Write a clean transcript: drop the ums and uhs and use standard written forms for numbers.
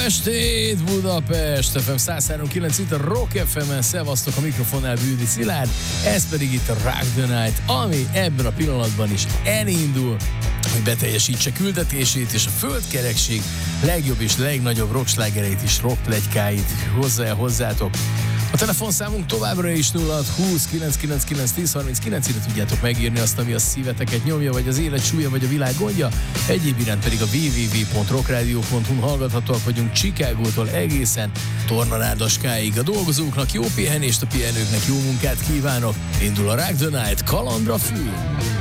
Estét Budapest, FM 103.9, itt a Rock FM-en, szevasztok, a mikrofonnál Bűdi Szilárd, ez pedig itt a Rock the Night, ami ebben a pillanatban is elindul, hogy beteljesítse küldetését, és a földkerekség legjobb és legnagyobb rockslágereit és rockpletykáit hozzátok. A telefonszámunk továbbra is 0620 999 1039, ide tudjátok megírni azt, ami a szíveteket nyomja, vagy az élet súlya, vagy a világ gondja. Egyéb iránt pedig a www.rockradio.hu-n hallgathatóak vagyunk Chicagótól egészen Tornarádaskáig. A dolgozóknak jó pihenést, a pihenőknek jó munkát kívánok. Indul a Rock the Night, kalandra fű!